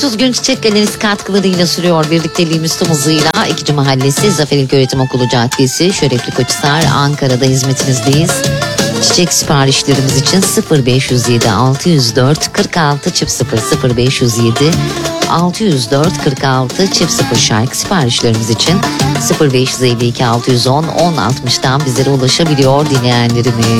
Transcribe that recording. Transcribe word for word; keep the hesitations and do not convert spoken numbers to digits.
otuz gün Çiçek Galerisi katkılarıyla sürüyor birlikteliğimiz tüm hızıyla. İkinci Mahallesi Zafer İlköğretim Okulu Caddesi Şerefli Koçhisar Ankara'da hizmetinizdeyiz. Çiçek siparişlerimiz için sıfır beş yüz yedi altı yüz dört kırk altı çift sıfır sıfır beş yüz yedi altı yüz dört kırk altı çift sıfır şarkı siparişlerimiz için sıfır beş yüz elli iki altı yüz on on altmıştan bizlere ulaşabiliyor dinleyenlerimiz.